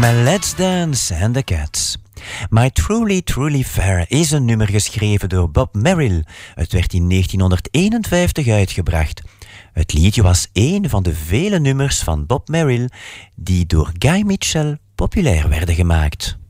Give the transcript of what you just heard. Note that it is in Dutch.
met Let's Dance and the Cats. My Truly Truly Fair is een nummer geschreven door Bob Merrill. Het werd in 1951 uitgebracht. Het liedje was één van de vele nummers van Bob Merrill die door Guy Mitchell populair werden gemaakt.